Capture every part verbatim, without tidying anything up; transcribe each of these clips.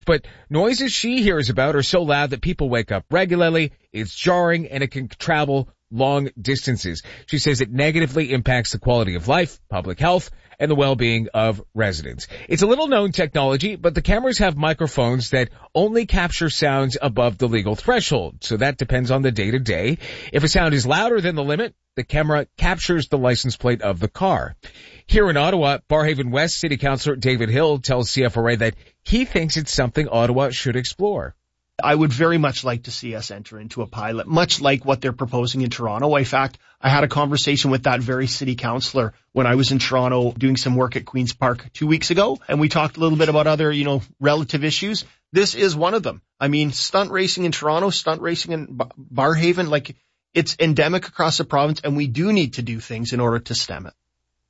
But noises she hears about are so loud that people wake up regularly, it's jarring, and it can travel long distances. She says it negatively impacts the quality of life, public health, and the well-being of residents. It's a little-known technology, but the cameras have microphones that only capture sounds above the legal threshold, so that depends on the day-to-day. If a sound is louder than the limit, the camera captures the license plate of the car. Here in Ottawa, Barrhaven West City Councillor David Hill tells C F R A that he thinks it's something Ottawa should explore. I would very much like to see us enter into a pilot, much like what they're proposing in Toronto. In fact, I had a conversation with that very city councillor when I was in Toronto doing some work at Queen's Park two weeks ago, and we talked a little bit about other, you know, relative issues. This is one of them. I mean, stunt racing in Toronto, stunt racing in Barrhaven, like, it's endemic across the province, and we do need to do things in order to stem it.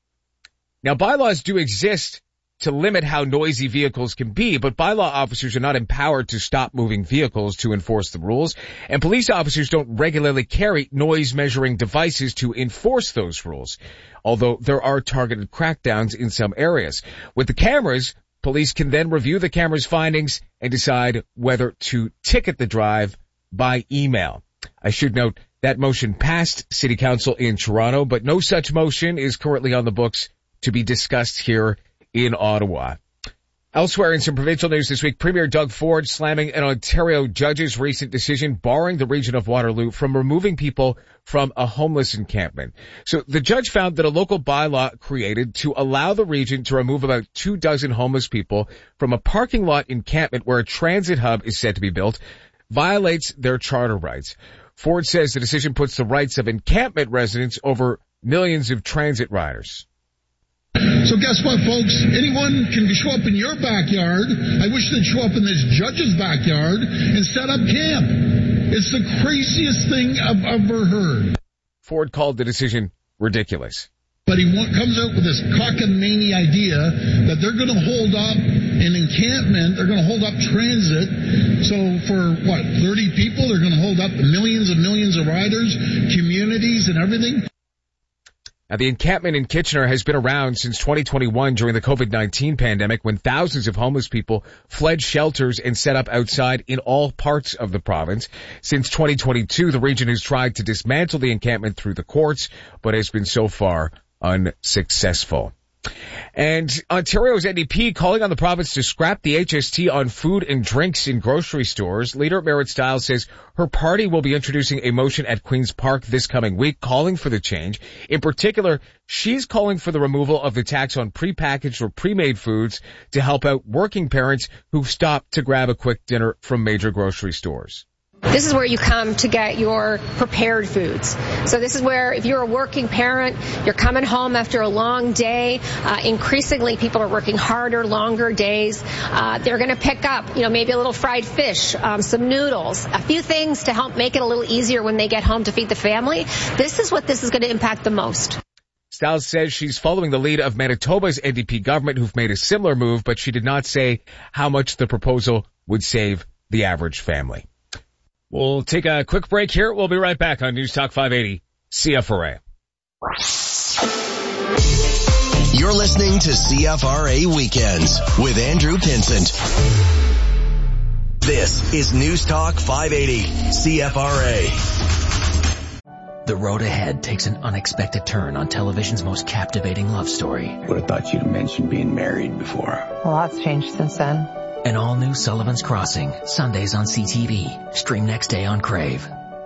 Now, bylaws do exist to limit how noisy vehicles can be, but bylaw officers are not empowered to stop moving vehicles to enforce the rules, and police officers don't regularly carry noise-measuring devices to enforce those rules, although there are targeted crackdowns in some areas. With the cameras, police can then review the camera's findings and decide whether to ticket the drive by email. I should note that motion passed City Council in Toronto, but no such motion is currently on the books to be discussed here in Ottawa. Elsewhere in some provincial news this week, Premier Doug Ford slamming an Ontario judge's recent decision barring the region of Waterloo from removing people from a homeless encampment. So the judge found that a local bylaw created to allow the region to remove about two dozen homeless people from a parking lot encampment where a transit hub is said to be built violates their charter rights. Ford says the decision puts the rights of encampment residents over millions of transit riders. So guess what, folks? Anyone can show up in your backyard. I wish they'd show up in this judge's backyard and set up camp. It's the craziest thing I've ever heard. Ford called the decision ridiculous. But he comes out with this cockamamie idea that they're going to hold up an encampment, they're going to hold up transit. So for, what, thirty people, they're going to hold up millions and millions of riders, communities, and everything? Now, the encampment in Kitchener has been around since twenty twenty-one during the COVID nineteen pandemic, when thousands of homeless people fled shelters and set up outside in all parts of the province. Since twenty twenty-two, the region has tried to dismantle the encampment through the courts, but has been so far unsuccessful. And Ontario's N D P calling on the province to scrap the H S T on food and drinks in grocery stores. Leader Marit Stiles says her party will be introducing a motion at Queen's Park this coming week calling for the change. In particular, she's calling for the removal of the tax on prepackaged or pre-made foods to help out working parents who've stopped to grab a quick dinner from major grocery stores. This is where you come to get your prepared foods. So this is where, if you're a working parent, you're coming home after a long day. Uh, increasingly, people are working harder, longer days. Uh, they're going to pick up, you know, maybe a little fried fish, um, some noodles, a few things to help make it a little easier when they get home to feed the family. This is what this is going to impact the most. Stiles says she's following the lead of Manitoba's N D P government, who've made a similar move, but she did not say how much the proposal would save the average family. We'll take a quick break here. We'll be right back on News Talk five eighty C F R A. You're listening to C F R A Weekends with Andrew Pinsent. This is News Talk five eighty C F R A. The road ahead takes an unexpected turn on television's most captivating love story. Would have thought you'd mentioned being married before. A lot's changed since then. An all-new Sullivan's Crossing, Sundays on C T V. Stream next day on Crave.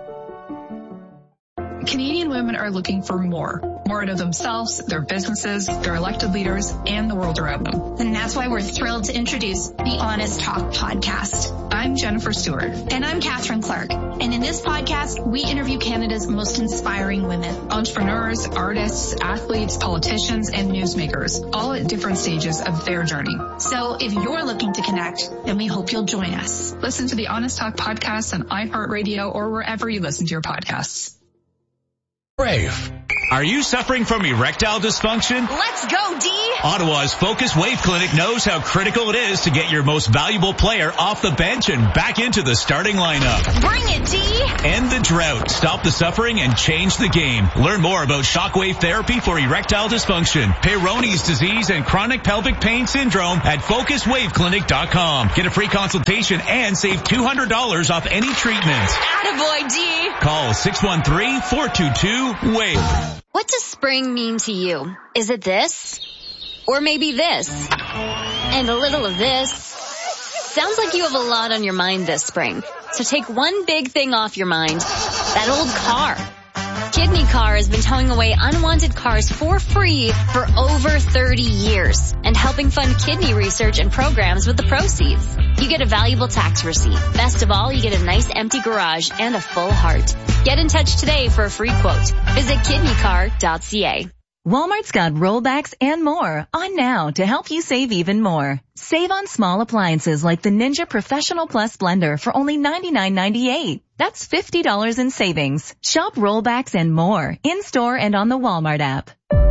Canadian women are looking for more. More out of themselves, their businesses, their elected leaders, and the world around them. And that's why we're thrilled to introduce the Honest Talk podcast. I'm Jennifer Stewart. And I'm Catherine Clark. And in this podcast, we interview Canada's most inspiring women. Entrepreneurs, artists, athletes, politicians, and newsmakers, all at different stages of their journey. So if you're looking to connect, then we hope you'll join us. Listen to the Honest Talk podcast on iHeartRadio or wherever you listen to your podcasts. Crave. Are you suffering from erectile dysfunction? Let's go, D! Ottawa's Focus Wave Clinic knows how critical it is to get your most valuable player off the bench and back into the starting lineup. Bring it, D! End the drought, stop the suffering, and change the game. Learn more about shockwave therapy for erectile dysfunction, Peyronie's disease, and chronic pelvic pain syndrome at focus wave clinic dot com. Get a free consultation and save two hundred dollars off any treatment. Attaboy, D! Call six one three, four two two, wave. What does spring mean to you? Is it this? Or maybe this? And a little of this? Sounds like you have a lot on your mind this spring. So take one big thing off your mind. That old car. Kidney Car has been towing away unwanted cars for free for over thirty years and helping fund kidney research and programs with the proceeds. You get a valuable tax receipt. Best of all, you get a nice empty garage and a full heart. Get in touch today for a free quote. Visit kidney car dot c a. Walmart's got rollbacks and more on now to help you save even more. Save on small appliances like the Ninja Professional Plus blender for only ninety-nine ninety-eight. That's fifty dollars in savings. Shop rollbacks and more in-store and on the Walmart app.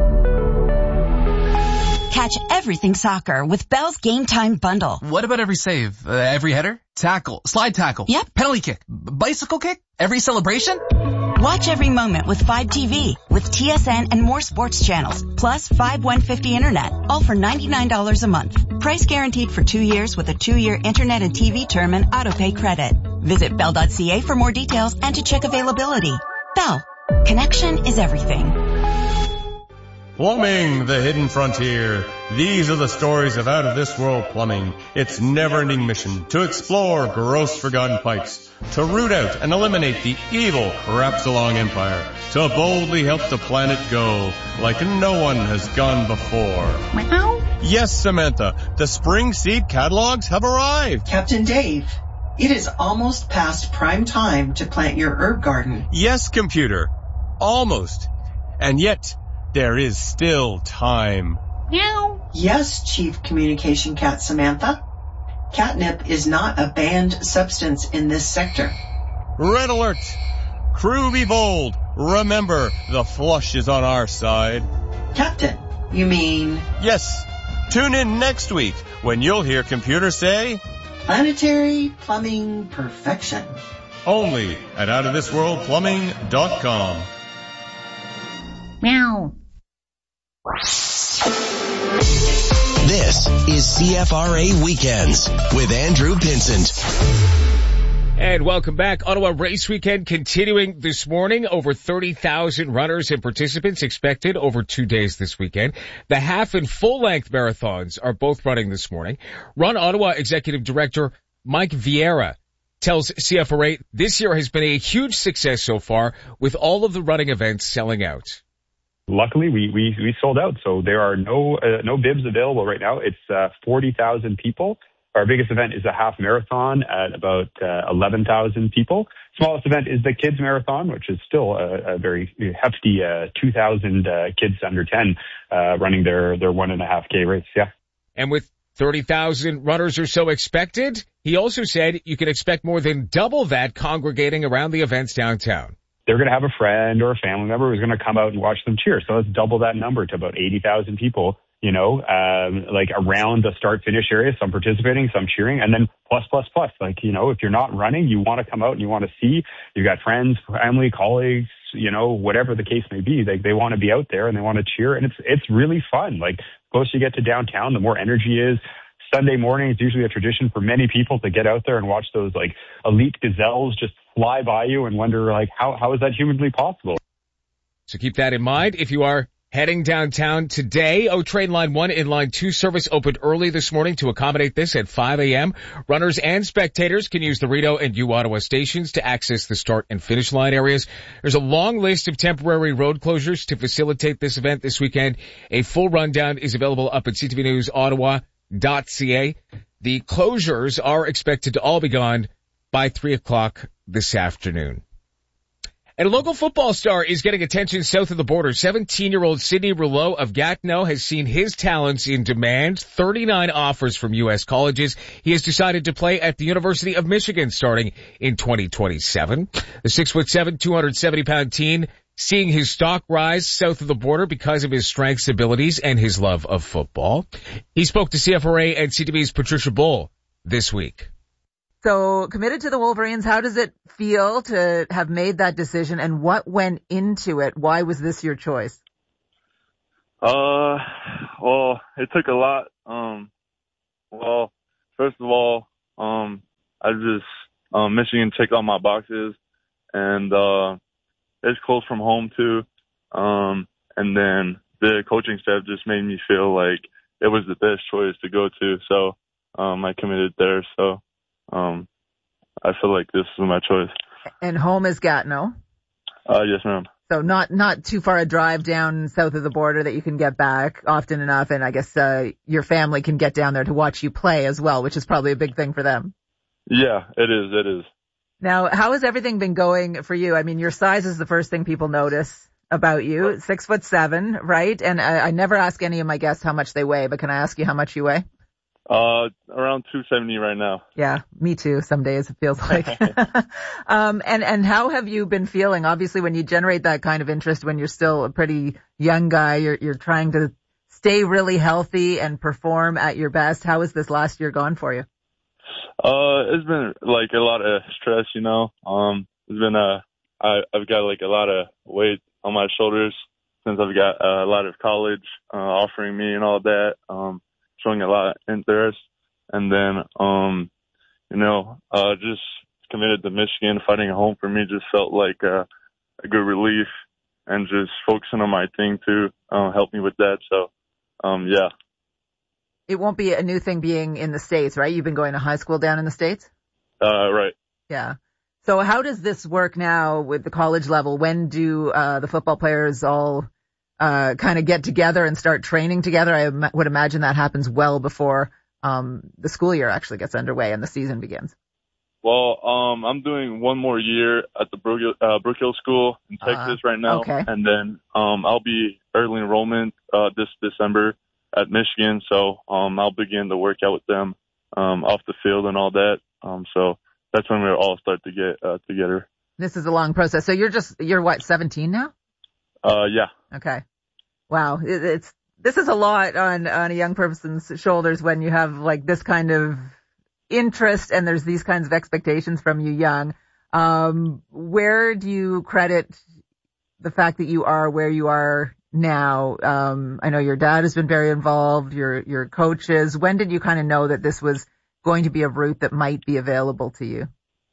Catch everything soccer with Bell's Game Time Bundle. What about every save? Uh, every header? Tackle? Slide tackle? Yep. Penalty kick? B- bicycle kick? Every celebration? Watch every moment with Fibe T V with T S N and more sports channels, plus Fibe one fifty internet, all for ninety-nine dollars a month. Price guaranteed for two years with a two-year internet and T V term and autopay credit. Visit bell dot c a for more details and to check availability. Bell. Connection is everything. Plumbing, the hidden frontier. These are the stories of out-of-this-world plumbing. Its never-ending mission to explore gross forgotten pipes, to root out and eliminate the evil Crapsalong Empire, to boldly help the planet go like no one has gone before. Meow. Yes, Samantha, the spring seed catalogs have arrived. Captain Dave, it is almost past prime time to plant your herb garden. Yes, computer. Almost. And yet, there is still time. Meow. Yes, Chief Communication Cat Samantha. Catnip is not a banned substance in this sector. Red alert! Crew be bold. Remember, the flush is on our side. Captain, you mean? Yes. Tune in next week when you'll hear computer say... Planetary Plumbing Perfection. Only at out of this world plumbing dot com. Meow. This is C F R A Weekends with Andrew Pinsent. And welcome back. Ottawa Race Weekend continuing this morning. Over thirty thousand runners and participants expected over two days this weekend. The half and full length marathons are both running this morning. Run Ottawa Executive Director Mike Vieira tells C F R A this year has been a huge success so far with all of the running events selling out. Luckily, we, we, we sold out, so there are no uh, no bibs available right now. It's uh, forty thousand people. Our biggest event is a half marathon at about uh, eleven thousand people. Smallest event is the kids marathon, which is still a, a very hefty uh, two thousand uh, kids under ten uh, running their, their one and a half K race, yeah. And with thirty thousand runners or so expected, he also said you can expect more than double that congregating around the events downtown. They're going to have a friend or a family member who's going to come out and watch them cheer. So let's double that number to about eighty thousand people, you know, um, like around the start finish area, some participating, some cheering, and then plus, plus, plus. Like, you know, if you're not running, you want to come out and you want to see, you've got friends, family, colleagues, you know, whatever the case may be, they, they want to be out there and they want to cheer. And it's, it's really fun. Like, the closer you get to downtown, the more energy is. Sunday morning is usually a tradition for many people to get out there and watch those like elite gazelles just fly by you and wonder like how how is that humanly possible? So keep that in mind if you are heading downtown today. O Train Line one and Line two service opened early this morning to accommodate this at five a.m. Runners and spectators can use the Rideau and U Ottawa stations to access the start and finish line areas. There's a long list of temporary road closures to facilitate this event this weekend. A full rundown is available up at c t v news ottawa dot c a. The closures are expected to all be gone by three o'clock this afternoon. And a local football star is getting attention south of the border. seventeen-year-old Sidney Rouleau of Gatineau has seen his talents in demand. thirty-nine offers from U S colleges. He has decided to play at the University of Michigan starting in twenty twenty-seven. The six foot seven, two hundred seventy pound teen seeing his stock rise south of the border because of his strengths, abilities, and his love of football. He spoke to C F R A and C T V's Patricia Bull this week. So, committed to the Wolverines, how does it feel to have made that decision, and what went into it? Why was this your choice? Uh, well, it took a lot. Um, well, first of all, um, I just, um, Michigan checked all my boxes, and, uh, it's close from home too. Um, and then the coaching staff just made me feel like it was the best choice to go to. So, um, I committed there. So, um, I feel like this is my choice. And home is Gatineau? Uh, yes, ma'am. So not, not too far a drive down south of the border that you can get back often enough. And I guess, uh, your family can get down there to watch you play as well, which is probably a big thing for them. Yeah, it is. It is. Now, how has everything been going for you? I mean, your size is the first thing people notice about you. Six foot seven, right? And I, I never ask any of my guests how much they weigh, but can I ask you how much you weigh? Uh, around two seventy right now. Yeah, me too. Some days it feels like. um, and, and how have you been feeling? Obviously, when you generate that kind of interest, when you're still a pretty young guy, you're, you're trying to stay really healthy and perform at your best. How has this last year gone for you? Uh, it's been like a lot of stress, you know. Um, it's been a, I, I've got like a lot of weight on my shoulders since I've got uh, a lot of college uh, offering me and all that, um, showing a lot of interest. And then, um, you know, uh, just committed to Michigan. Fighting at home for me just felt like uh, a good relief, and just focusing on my thing too uh, helped me with that. So, um, yeah. It won't be a new thing being in the States, right? You've been going to high school down in the States? Uh, right. Yeah. So how does this work now with the college level? When do uh, the football players all uh, kind of get together and start training together? I im- would imagine that happens well before um, the school year actually gets underway and the season begins. Well, um, I'm doing one more year at the Brook, uh, Brook Hill School in Texas uh, right now. Okay. And then um, I'll be early enrollment uh, this December at Michigan, so um, I'll begin to work out with them um, off the field and all that. Um, so that's when we'll all start to get uh, together. This is a long process. So you're just you're what, seventeen now? Uh, yeah. Okay. Wow. It, it's this is a lot on on a young person's shoulders when you have like this kind of interest and there's these kinds of expectations from you young. Um, where do you credit the fact that you are where you are now? Um, I know your dad has been very involved, your, your coaches. When did you kind of know that this was going to be a route that might be available to you?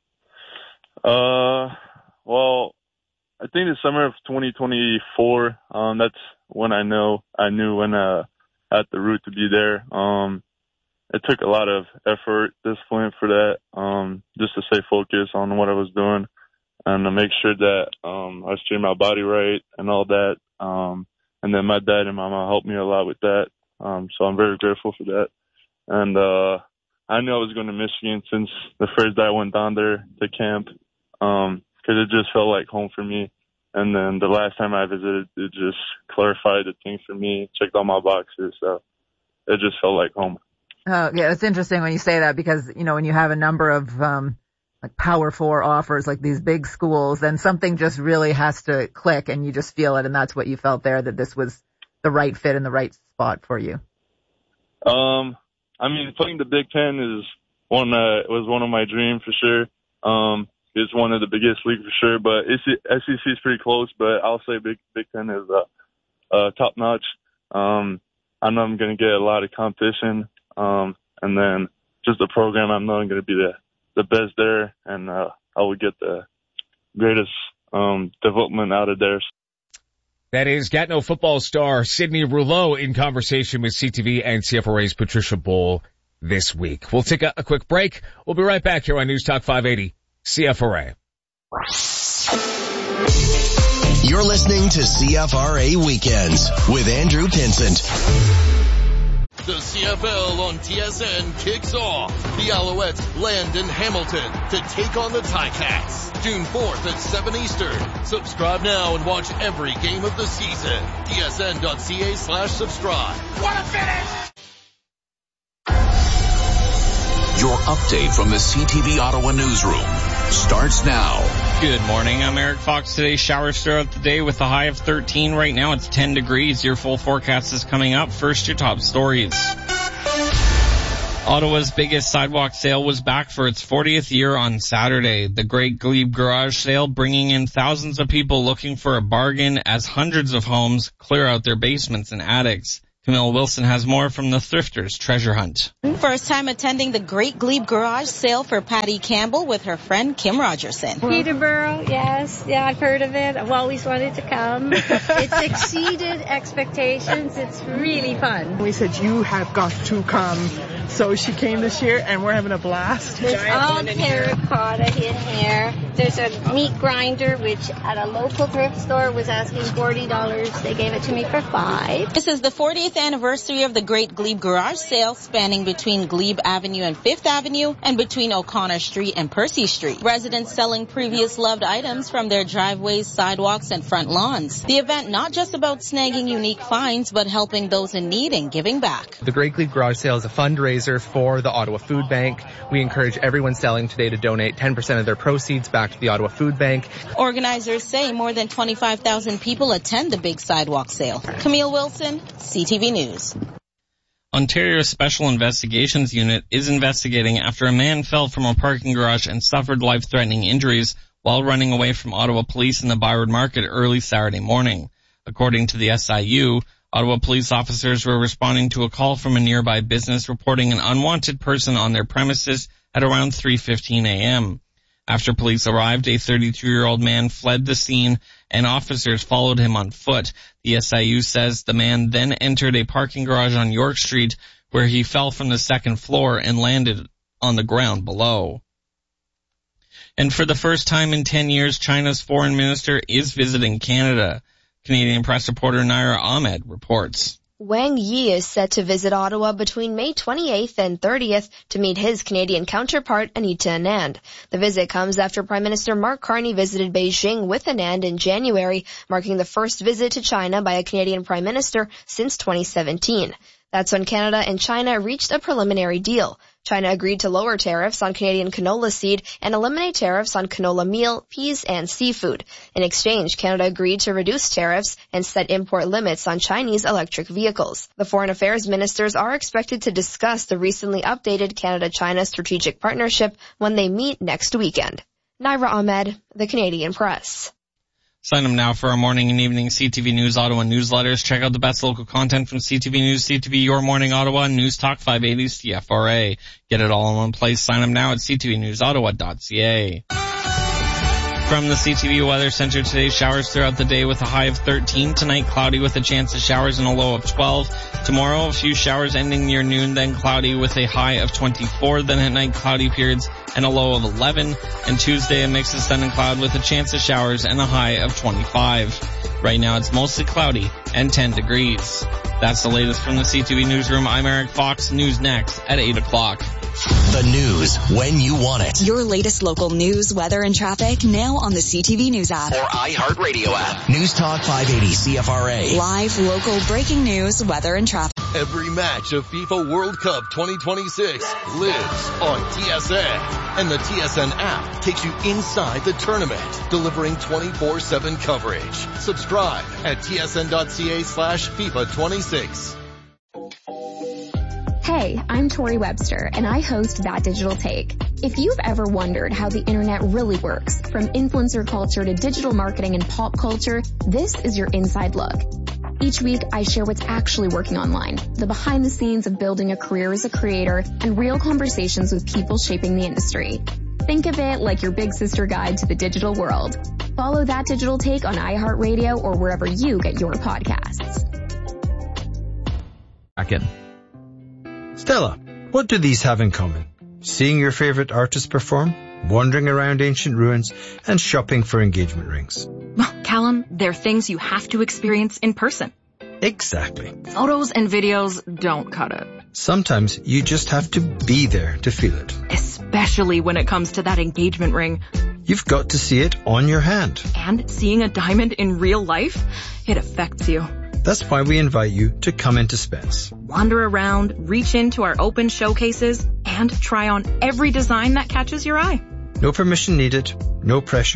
Uh, well, I think the summer of twenty twenty-four, um, that's when I know, I knew when, uh, I had the route to be there. Um, it took a lot of effort, discipline for that, um, just to stay focused on what I was doing and to make sure that, um, I was treating my body right and all that. Um, And then my dad and my mom helped me a lot with that. Um, so I'm very grateful for that. And, uh, I knew I was going to Michigan since the first day I went down there to camp. Um, cause it just felt like home for me. And then the last time I visited, it just clarified the things for me, checked all my boxes. So it just felt like home. Oh, yeah. It's interesting when you say that because, you know, when you have a number of, um, like power four offers, like these big schools, then something just really has to click and you just feel it. And that's what you felt there, that this was the right fit and the right spot for you. Um, I mean, playing the Big Ten is one, uh, was one of my dreams for sure. Um, it's one of the biggest leagues for sure, but S E C is pretty close, but I'll say Big, Big Ten is, uh, uh, top notch. Um, I know I'm going to get a lot of competition. Um, and then just the program, I know I'm going to be the, the best there, and uh, I will get the greatest um, development out of there. That is Gatineau football star Sidney Rouleau in conversation with C T V and C F R A's Patricia Bull this week. We'll take a, a quick break. We'll be right back here on News Talk five eighty C F R A. You're listening to C F R A Weekends with Andrew Pinsent. The C F L on T S N kicks off. The Alouettes land in Hamilton to take on the Ticats. June fourth at seven Eastern. Subscribe now and watch every game of the season. T S N dot C A slash subscribe. What a finish! Your update from the C T V Ottawa newsroom starts now. Good morning. I'm Eric Fox. Today, showers throughout the day with a high of thirteen. Right now, it's ten degrees. Your full forecast is coming up. First, your top stories. Ottawa's biggest sidewalk sale was back for its fortieth year on Saturday. The Great Glebe Garage Sale bringing in thousands of people looking for a bargain as hundreds of homes clear out their basements and attics. Camille Wilson has more from the Thrifters Treasure Hunt. First time attending the Great Glebe Garage Sale for Patty Campbell with her friend Kim Rogerson. Peterborough, yes. Yeah, I've heard of it. I've always wanted to come. It's exceeded expectations. It's really fun. We said, you have got to come. So she came this year, and we're having a blast. There's all terracotta in here. There's a meat grinder, which at a local thrift store was asking forty dollars. They gave it to me for five. This is the fortieth anniversary of the Great Glebe Garage Sale, spanning between Glebe Avenue and Fifth Avenue and between O'Connor Street and Percy Street. Residents selling previous loved items from their driveways, sidewalks, and front lawns. The event not just about snagging unique finds, but helping those in need and giving back. The Great Glebe Garage Sale is a fundraiser for the Ottawa Food Bank. We encourage everyone selling today to donate ten percent of their proceeds back to the Ottawa Food Bank. Organizers say more than twenty-five thousand people attend the big sidewalk sale. Camille Wilson, C T V News. Ontario's Special Investigations Unit is investigating after a man fell from a parking garage and suffered life-threatening injuries while running away from Ottawa police in the Byward Market early Saturday morning. According to the S I U, Ottawa police officers were responding to a call from a nearby business reporting an unwanted person on their premises at around three fifteen a.m. After police arrived, a thirty-two-year-old man fled the scene and officers followed him on foot. The S I U says the man then entered a parking garage on York Street where he fell from the second floor and landed on the ground below. And for the first time in ten years, China's foreign minister is visiting Canada. Canadian press reporter Naira Ahmed reports. Wang Yi is set to visit Ottawa between May twenty-eighth and thirtieth to meet his Canadian counterpart, Anita Anand. The visit comes after Prime Minister Mark Carney visited Beijing with Anand in January, marking the first visit to China by a Canadian Prime Minister since twenty seventeen. That's when Canada and China reached a preliminary deal. China agreed to lower tariffs on Canadian canola seed and eliminate tariffs on canola meal, peas, and seafood. In exchange, Canada agreed to reduce tariffs and set import limits on Chinese electric vehicles. The foreign affairs ministers are expected to discuss the recently updated Canada-China strategic partnership when they meet next weekend. Naira Ahmed, The Canadian Press. Sign up now for our morning and evening C T V News Ottawa newsletters. Check out the best local content from C T V News, C T V Your Morning Ottawa, and News Talk five eighty C F R A. Get it all in one place. Sign up now at c t v news ottawa dot c a. From the C T V Weather Center today, showers throughout the day with a high of thirteen. Tonight, cloudy with a chance of showers and a low of twelve. Tomorrow, a few showers ending near noon, then cloudy with a high of twenty-four. Then at night, cloudy periods and a low of eleven. And Tuesday, a mix of sun and cloud with a chance of showers and a high of twenty-five. Right now, it's mostly cloudy and ten degrees. That's the latest from the C T V Newsroom. I'm Eric Fox. News next at eight o'clock. The news when you want it. Your latest local news, weather, and traffic now on the C T V News app. Or iHeartRadio app. News Talk five eighty C F R A. Live, local, breaking news, weather, and traffic. Every match of FIFA World Cup twenty twenty-six lives on T S N. And the T S N app takes you inside the tournament, delivering twenty-four seven coverage. Subscribe at tsn.ca slash FIFA 26. Hey, I'm Tori Webster, and I host That Digital Take. If you've ever wondered how the internet really works, from influencer culture to digital marketing and pop culture, this is your inside look. Each week, I share what's actually working online, the behind the scenes of building a career as a creator, and real conversations with people shaping the industry. Think of it like your big sister guide to the digital world. Follow That Digital Take on iHeartRadio or wherever you get your podcasts. Back in. Stella, what do these have in common? Seeing your favorite artist perform, wandering around ancient ruins, and shopping for engagement rings. Well, Callum, they're things you have to experience in person. Exactly. Photos and videos don't cut it. Sometimes you just have to be there to feel it. Especially when it comes to that engagement ring. You've got to see it on your hand. And seeing a diamond in real life, it affects you. That's why we invite you to come into Spence. Wander around, reach into our open showcases, and try on every design that catches your eye. No permission needed, no pressure.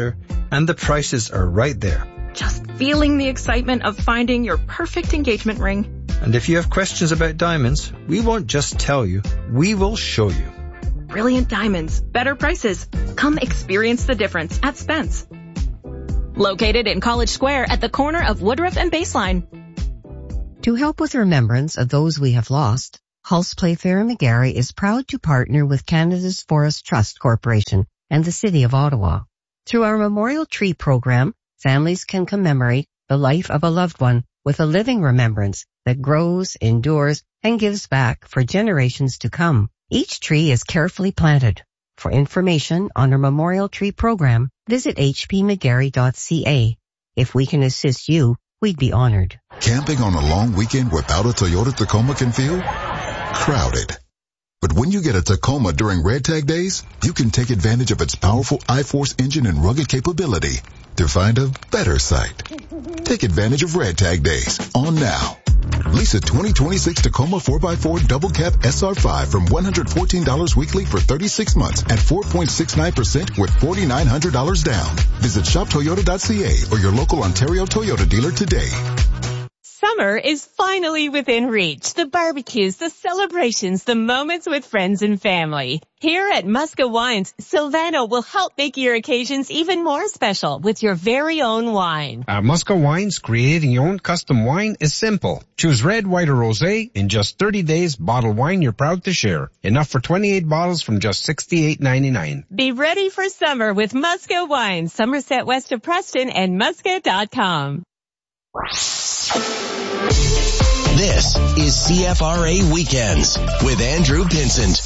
And the prices are right there. Just feeling the excitement of finding your perfect engagement ring. And if you have questions about diamonds, we won't just tell you, we will show you. Brilliant diamonds, better prices. Come experience the difference at Spence. Located in College Square at the corner of Woodruff and Baseline. To help with remembrance of those we have lost, Hulse Playfair and McGarry is proud to partner with Canada's Forest Trust Corporation and the City of Ottawa. Through our Memorial Tree program, families can commemorate the life of a loved one with a living remembrance that grows, endures, and gives back for generations to come. Each tree is carefully planted. For information on our Memorial Tree program, visit h p mcgarry dot c a. If we can assist you, we'd be honored. Camping on a long weekend without a Toyota Tacoma can feel crowded. But when you get a Tacoma during Red Tag Days, you can take advantage of its powerful I-Force engine and rugged capability to find a better site. Take advantage of Red Tag Days on now. Lease a twenty twenty-six Tacoma four by four Double Cab S R five from one hundred fourteen dollars weekly for thirty-six months at four point six nine percent with four thousand nine hundred dollars down. Visit shop toyota dot c a or your local Ontario Toyota dealer today. Summer is finally within reach. The barbecues, the celebrations, the moments with friends and family. Here at Musca Wines, Silvano will help make your occasions even more special with your very own wine. At Musca Wines, creating your own custom wine is simple. Choose red, white, or rosé. In just thirty days, bottle wine you're proud to share. Enough for twenty-eight bottles from just sixty-eight ninety-nine. Be ready for summer with Musca Wines, Somerset west of Preston and musca dot com. This is C F R A Weekends with Andrew Pinsent.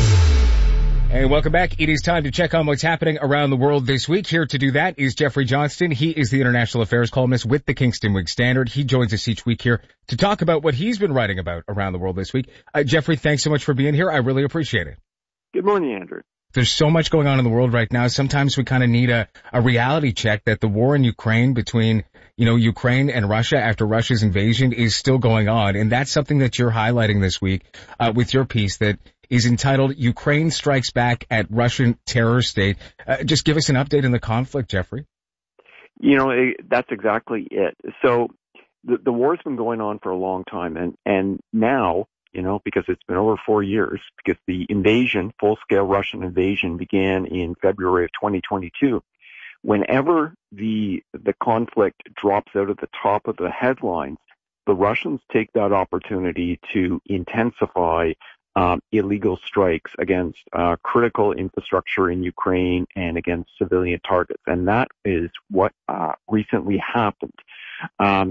Hey, welcome back. It is time to check on what's happening around the world this week. Here to do that is Jeffrey Johnston. He is the international affairs columnist with the Kingston Whig Standard. He joins us each week here to talk about what he's been writing about around the world this week. Uh, Jeffrey, thanks so much for being here. I really appreciate it. Good morning, Andrew. There's so much going on in the world right now. Sometimes we kind of need a, a reality check that the war in Ukraine between, you know, Ukraine and Russia after Russia's invasion is still going on. And that's something that you're highlighting this week, uh, with your piece that is entitled Ukraine Strikes Back at Russian Terror State. Uh, just give us an update on the conflict, Jeffrey. You know, it, that's exactly it. So the, the war's been going on for a long time. And, and now, you know, because it's been over four years, because the invasion, full-scale Russian invasion began in February of twenty twenty-two. Whenever the the conflict drops out at the top of the headlines, the Russians take that opportunity to intensify um, illegal strikes against uh, critical infrastructure in Ukraine and against civilian targets. And that is what uh, recently happened. Um,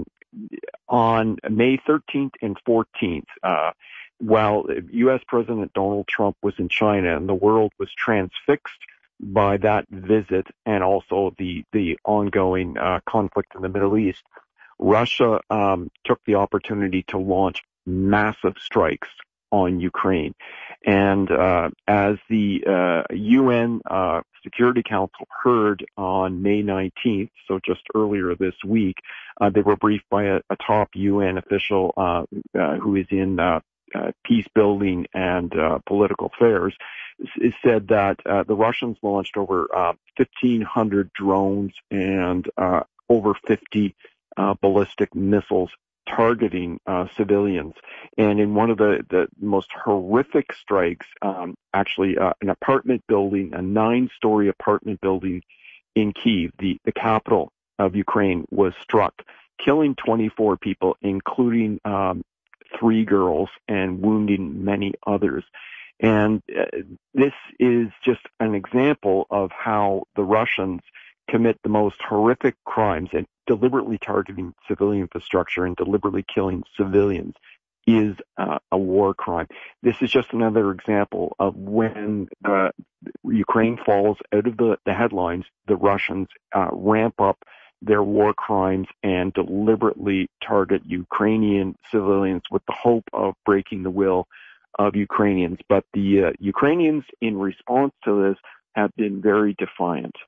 on May thirteenth and fourteenth, uh, while U S President Donald Trump was in China and the world was transfixed by that visit and also the, the ongoing uh, conflict in the Middle East, Russia um, took the opportunity to launch massive strikes on Ukraine. And uh, as the uh, U N uh, Security Council heard on May nineteenth, so just earlier this week, uh, they were briefed by a, a top U N official uh, uh, who is in uh, uh, peace building and uh, political affairs, is said that uh, the Russians launched over uh, fifteen hundred drones and uh, over fifty uh, ballistic missiles targeting uh, civilians. And in one of the, the most horrific strikes, um, actually uh, an apartment building, a nine-story apartment building in Kyiv, the, the capital of Ukraine, was struck, killing twenty-four people, including um, three girls, and wounding many others. And uh, this is just an example of how the Russians commit the most horrific crimes, and deliberately targeting civilian infrastructure and deliberately killing civilians is uh, a war crime. This is just another example of when uh, Ukraine falls out of the, the headlines, the Russians uh, ramp up their war crimes and deliberately target Ukrainian civilians with the hope of breaking the will of Ukrainians. But the uh, Ukrainians, in response to this, have been very defiant.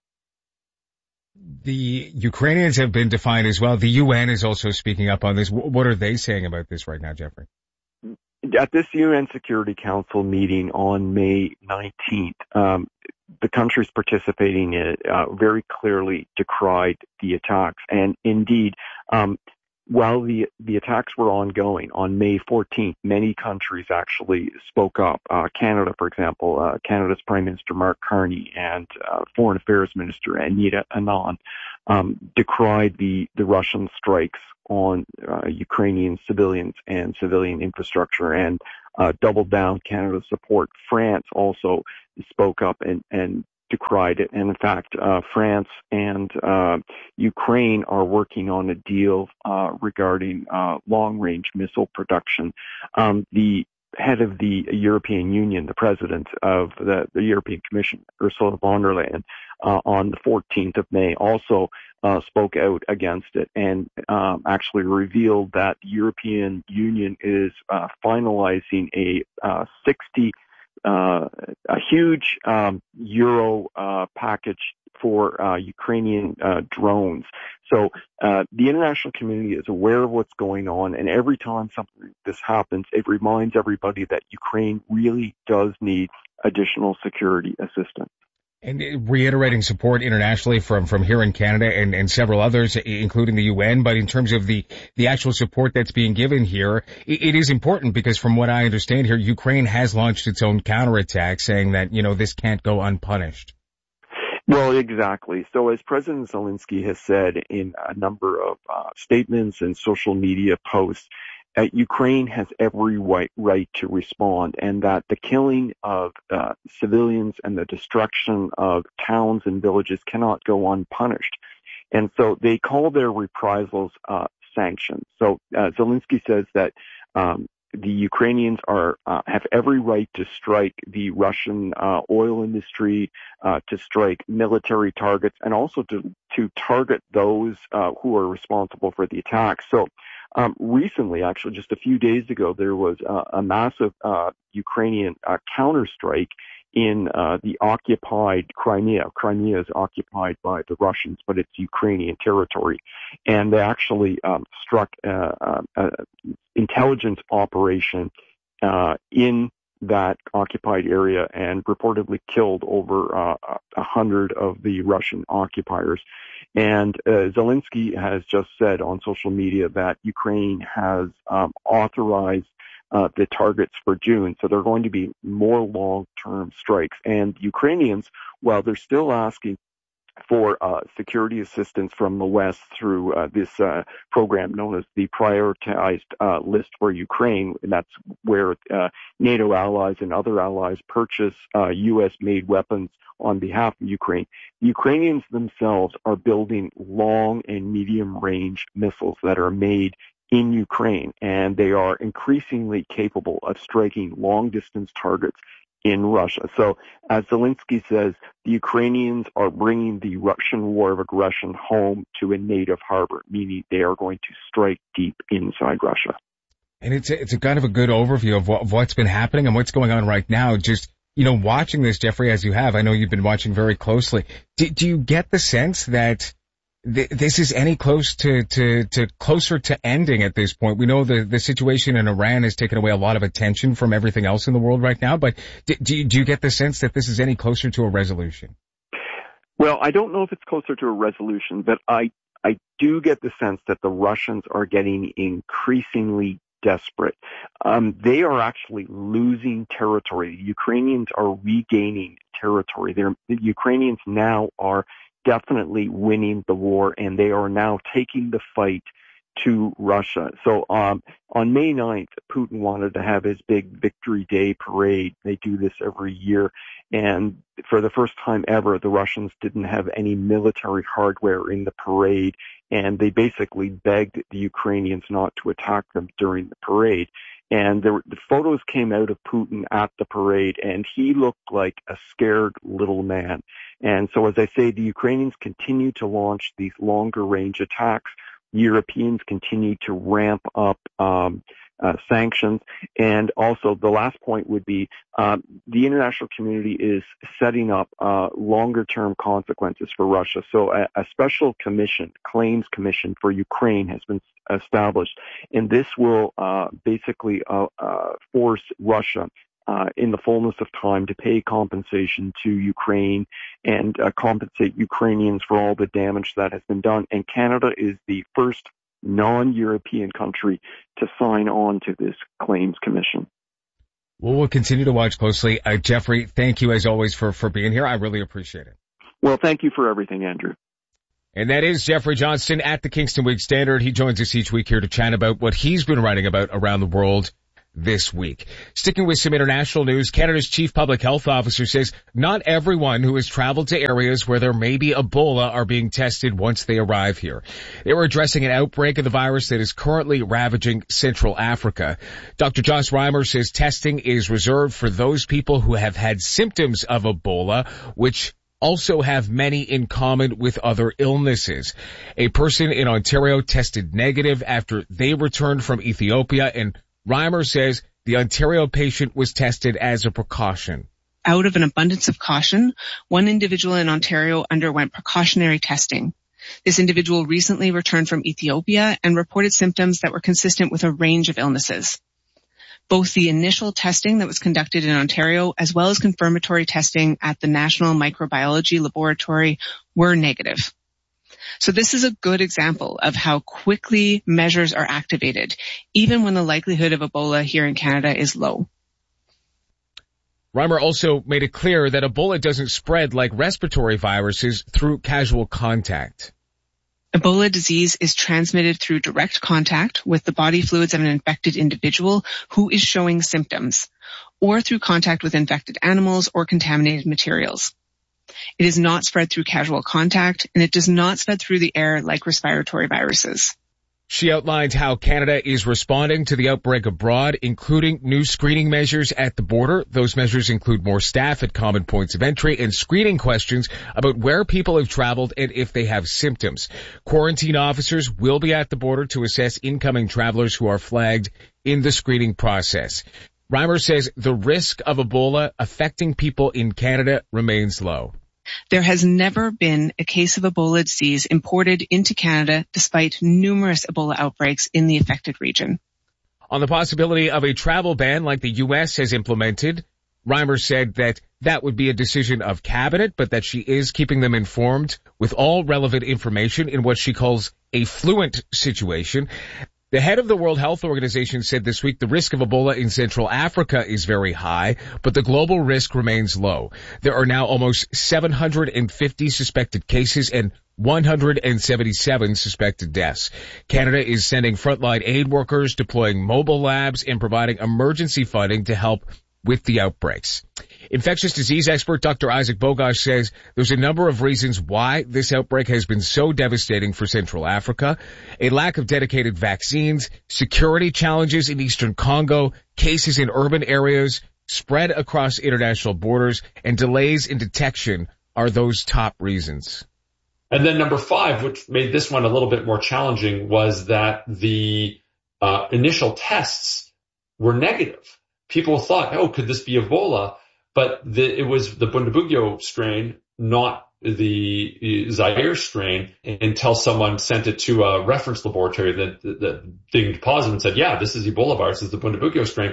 The Ukrainians have been defiant as well. The U N is also speaking up on this. What are they saying about this right now, Jeffrey? At this U N Security Council meeting on May nineteenth, um, the countries participating in it uh, very clearly decried the attacks. And indeed, um, while the, the attacks were ongoing, on May fourteenth, many countries actually spoke up. Uh, Canada, for example, uh, Canada's Prime Minister Mark Carney and uh, Foreign Affairs Minister Anita Anand um, decried the, the Russian strikes on uh, Ukrainian civilians and civilian infrastructure and uh, doubled down Canada's support. France also spoke up and, and decried it. And in fact, uh, France and uh, Ukraine are working on a deal uh, regarding uh, long-range missile production. Um, the head of the European Union, the president of the, the European Commission, Ursula von der Leyen, uh, on the fourteenth of May also uh, spoke out against it and um, actually revealed that the European Union is uh, finalizing a uh, sixty Uh, a huge um, euro uh, package for uh, Ukrainian uh, drones. So uh, the international community is aware of what's going on, and every time something like this happens, it reminds everybody that Ukraine really does need additional security assistance. And reiterating support internationally from, from here in Canada and, and several others, including the U N. But in terms of the, the actual support that's being given here, it, it is important because from what I understand here, Ukraine has launched its own counterattack saying that, you know, this can't go unpunished. Well, exactly. So as President Zelensky has said in a number of uh, statements and social media posts, Uh, Ukraine has every right, right to respond, and that the killing of uh, civilians and the destruction of towns and villages cannot go unpunished. And so they call their reprisals uh, sanctions. So uh, Zelensky says that um, the Ukrainians are uh, have every right to strike the Russian uh, oil industry, uh, to strike military targets, and also to to target those uh, who are responsible for the attack. So. Um, recently, actually, just a few days ago, there was uh, a massive uh, Ukrainian uh, counterstrike in uh, the occupied Crimea. Crimea is occupied by the Russians, but it's Ukrainian territory. And they actually um, struck uh, uh, an intelligence operation uh, in that occupied area and reportedly killed over uh, a hundred of the Russian occupiers. And uh, Zelensky has just said on social media that Ukraine has um, authorized uh, the targets for June. So there are going to be more long-term strikes. And Ukrainians, while they're still asking for uh, security assistance from the West through uh, this uh, program known as the Prioritized uh, List for Ukraine, and that's where uh, NATO allies and other allies purchase uh, U S-made weapons on behalf of Ukraine. The Ukrainians themselves are building long and medium-range missiles that are made in Ukraine, and they are increasingly capable of striking long-distance targets in Russia. So, as Zelensky says, the Ukrainians are bringing the Russian war of aggression home to a native harbor, meaning they are going to strike deep inside Russia. And it's a, it's a kind of a good overview of, what, of what's been happening and what's going on right now. Just, you know, watching this, Jeffrey, as you have, I know you've been watching very closely. Do, do you get the sense that th- this is any close to, to, to closer to ending at this point? We know the, the situation in Iran has taken away a lot of attention from everything else in the world right now, but do, do, you, do you get the sense that this is any closer to a resolution? Well, I don't know if it's closer to a resolution, but I, I do get the sense that the Russians are getting increasingly desperate. Um, they are actually losing territory. The Ukrainians are regaining territory. They're, the Ukrainians now are definitely winning the war, and they are now taking the fight to Russia. So um, on May ninth, Putin wanted to have his big Victory Day parade. They do this every year. And for the first time ever, the Russians didn't have any military hardware in the parade. And they basically begged the Ukrainians not to attack them during the parade. And there, the photos came out of Putin at the parade, and he looked like a scared little man. And so, as I say, the Ukrainians continue to launch these longer range attacks. Europeans continue to ramp up um, uh, sanctions. And also, the last point would be um, the international community is setting up uh, longer-term consequences for Russia. So a, a special commission, claims commission for Ukraine has been established, and this will uh, basically uh, uh, force Russia uh, in the fullness of time to pay compensation to Ukraine and uh, compensate Ukrainians for all the damage that has been done. And Canada is the first non-European country to sign on to this claims commission. Well, we'll continue to watch closely. Uh, Jeffrey, thank you as always for, for being here. I really appreciate it. Well, thank you for everything, Andrew. And that is Jeffrey Johnston at the Kingston Week Standard. He joins us each week here to chat about what he's been writing about around the world this week. Sticking with some international news, Canada's chief public health officer says not everyone who has traveled to areas where there may be Ebola are being tested once they arrive here. They were addressing an outbreak of the virus that is currently ravaging Central Africa. Doctor Josh Reimer says testing is reserved for those people who have had symptoms of Ebola, which also have many in common with other illnesses. A person in Ontario tested negative after they returned from Ethiopia, and Reimer says the Ontario patient was tested as a precaution. Out of an abundance of caution, one individual in Ontario underwent precautionary testing. This individual recently returned from Ethiopia and reported symptoms that were consistent with a range of illnesses. Both the initial testing that was conducted in Ontario as well as confirmatory testing at the National Microbiology Laboratory were negative. So this is a good example of how quickly measures are activated, even when the likelihood of Ebola here in Canada is low. Reimer also made it clear that Ebola doesn't spread like respiratory viruses through casual contact. Ebola disease is transmitted through direct contact with the body fluids of an infected individual who is showing symptoms, or through contact with infected animals or contaminated materials. It is not spread through casual contact, and it does not spread through the air like respiratory viruses. She outlined how Canada is responding to the outbreak abroad, including new screening measures at the border. Those measures include more staff at common points of entry and screening questions about where people have traveled and if they have symptoms. Quarantine officers will be at the border to assess incoming travelers who are flagged in the screening process. Reimer says the risk of Ebola affecting people in Canada remains low. There has never been a case of Ebola disease imported into Canada despite numerous Ebola outbreaks in the affected region. On the possibility of a travel ban like the U S has implemented, Reimer said that that would be a decision of cabinet, but that she is keeping them informed with all relevant information in what she calls a fluent situation. The head of the World Health Organization said this week the risk of Ebola in Central Africa is very high, but the global risk remains low. There are now almost seven hundred fifty suspected cases and one hundred seventy-seven suspected deaths. Canada is sending frontline aid workers, deploying mobile labs, and providing emergency funding to help with the outbreaks. Infectious disease expert Doctor Isaac Bogosh says there's a number of reasons why this outbreak has been so devastating for Central Africa. A lack of dedicated vaccines, security challenges in eastern Congo, cases in urban areas, spread across international borders, and delays in detection are those top reasons. And then number five, which made this one a little bit more challenging, was that the uh, initial tests were negative. People thought, oh, could this be Ebola? But the, it was the Bundibugyo strain, not the Zaire strain, until someone sent it to a reference laboratory that, that, that dinged positive and said, yeah, this is Ebola virus, this is the Bundibugyo strain.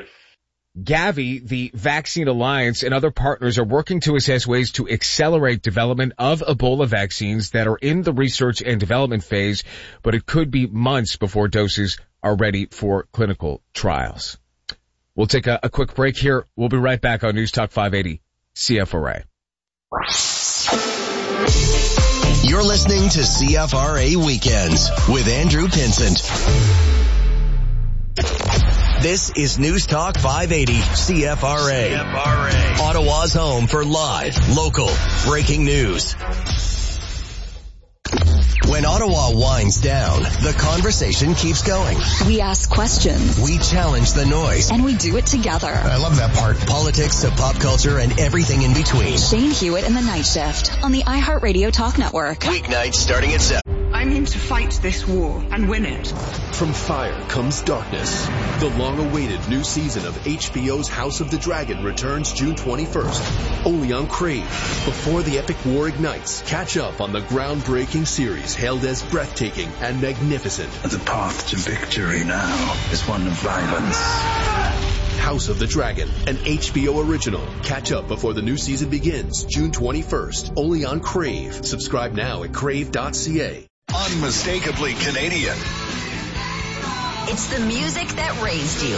Gavi, the Vaccine Alliance, and other partners are working to assess ways to accelerate development of Ebola vaccines that are in the research and development phase, but it could be months before doses are ready for clinical trials. We'll take a, a quick break here. We'll be right back on News Talk five eighty C F R A. You're listening to C F R A Weekends with Andrew Pinsent. This is News Talk five eighty C F R A. C F R A. Ottawa's home for live, local, breaking news. When Ottawa winds down, the conversation keeps going. We ask questions. We challenge the noise. And we do it together. I love that part. Politics to pop culture and everything in between. Shane Hewitt and the Night Shift on the iHeartRadio Talk Network. Weeknights starting at seven. I'm in to fight this war and win it. From fire comes darkness. The long-awaited new season of H B O's House of the Dragon returns June twenty-first, only on Crave. Before the epic war ignites, catch up on the groundbreaking series hailed as breathtaking and magnificent. The path to victory now is one of violence. House of the Dragon, an H B O original. Catch up before the new season begins June twenty-first, only on Crave. Subscribe now at crave dot c a. Unmistakably Canadian. It's the music that raised you.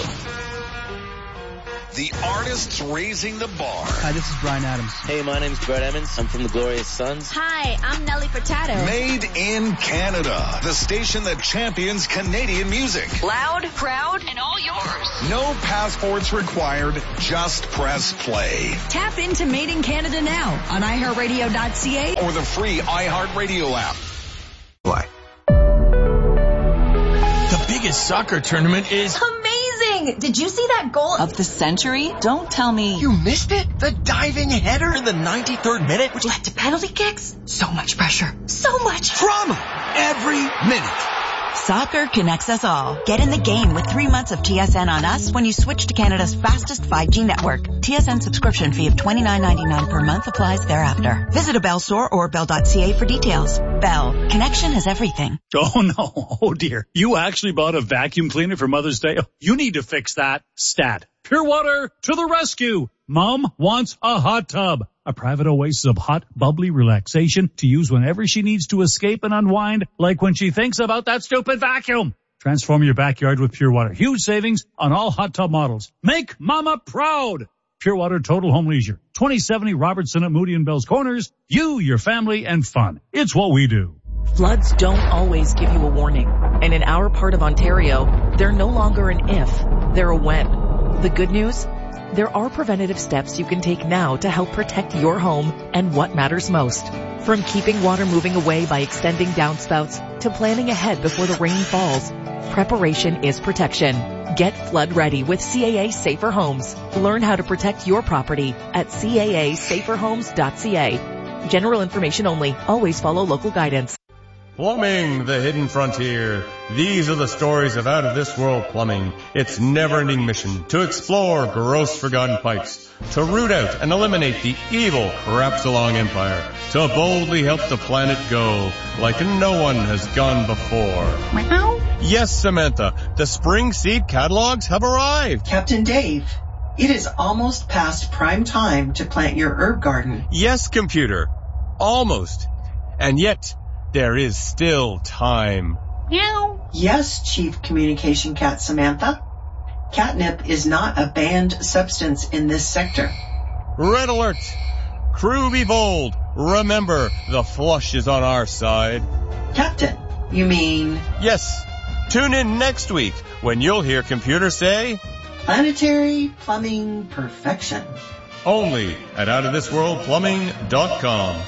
The artists raising the bar. Hi, this is Bryan Adams. Hey, my name's Brett Emmons. I'm from the Glorious Sons. Hi, I'm Nelly Furtado. Made in Canada. The station that champions Canadian music. Loud, proud, and all yours. No passports required. Just press play. Tap into Made in Canada now on i heart radio dot c a or the free iHeartRadio app. Why? The biggest soccer tournament is amazing! Did you see that goal of the century? Don't tell me you missed it. The diving header in the ninety-third minute, which led to penalty kicks. So much pressure. So much drama every minute. Soccer connects us all. Get in the game with three months of T S N on us when you switch to Canada's fastest five G network. T S N subscription fee of twenty-nine ninety-nine per month applies thereafter. Visit a Bell store or bell dot c a for details. Bell. Connection is everything. Oh no. Oh dear. You actually bought a vacuum cleaner for Mother's Day? You need to fix that. Stat. Pure Water to the rescue. Mom wants a hot tub. A private oasis of hot, bubbly relaxation to use whenever she needs to escape and unwind, like when she thinks about that stupid vacuum. Transform your backyard with Pure Water. Huge savings on all hot tub models. Make Mama proud. Pure Water Total Home Leisure. twenty seventy Robertson at Moody and Bell's Corners. You, your family, and fun. It's what we do. Floods don't always give you a warning. And in our part of Ontario, they're no longer an if, they're a when. The good news? There are preventative steps you can take now to help protect your home and what matters most. From keeping water moving away by extending downspouts to planning ahead before the rain falls, preparation is protection. Get flood ready with C A A Safer Homes. Learn how to protect your property at c a a safer homes dot c a. General information only. Always follow local guidance. Plumbing, the hidden frontier. These are the stories of out-of-this-world plumbing. Its never-ending mission to explore gross forgotten pipes, to root out and eliminate the evil Crapsalong Empire, to boldly help the planet go like no one has gone before. Meow. Yes, Samantha, the spring seed catalogs have arrived. Captain Dave, it is almost past prime time to plant your herb garden. Yes, computer, almost. And yet, there is still time. Meow. Yes, Chief Communication Cat Samantha. Catnip is not a banned substance in this sector. Red alert! Crew be bold. Remember, the flush is on our side. Captain, you mean? Yes. Tune in next week when you'll hear computer say, Planetary Plumbing Perfection. Only at out of this world plumbing dot com.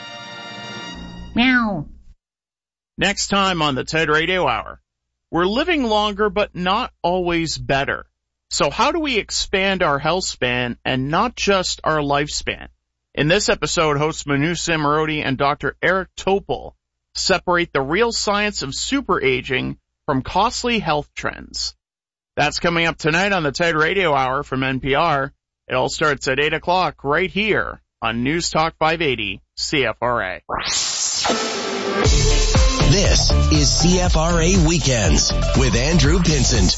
Meow. Next time on the TED Radio Hour, we're living longer but not always better. So how do we expand our health span and not just our lifespan? In this episode, hosts Manu Samarodi and Doctor Eric Topol separate the real science of super aging from costly health trends. That's coming up tonight on the TED Radio Hour from N P R. It all starts at eight o'clock right here on News Talk five eighty C F R A. This is C F R A Weekends with Andrew Pinsent.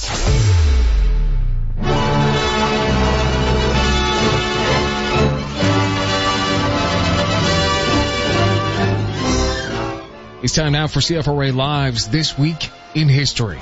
It's time now for C F R A Live's This Week in History.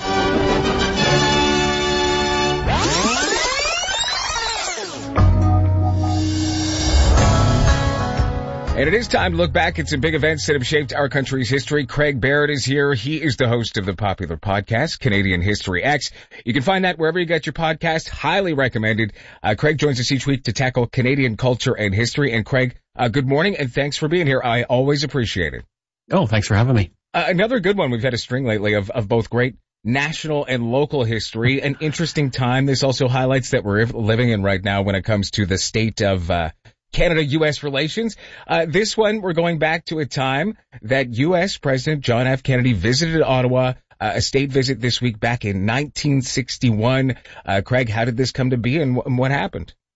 And it is time to look back at some big events that have shaped our country's history. Craig Barrett is here. He is the host of the popular podcast, Canadian History X. You can find that wherever you get your podcast. Highly recommended. Uh, Craig joins us each week to tackle Canadian culture and history. And Craig, uh, good morning and thanks for being here. I always appreciate it. Oh, thanks for having me. Uh, another good one. We've had a string lately of, of both great national and local history. An interesting time. This also highlights that we're living in right now when it comes to the state of uh Canada U S relations. Uh, this one, we're going back to a time that U S President John F. Kennedy visited Ottawa, uh, a state visit this week back in nineteen sixty-one. Uh, Craig, how did this come to be and, w- and what happened?